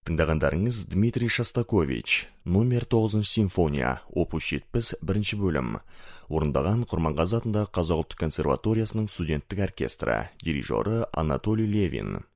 Тыңдағандарыңыз Дмитрий Шостакович, номер 9 симфония, опус 70, бірінші бөлім. Орындаған Құрманғазы атындағы Қазақ ұлттық консерваториясының студенттік оркестрі, дирижері Анатолий Левин.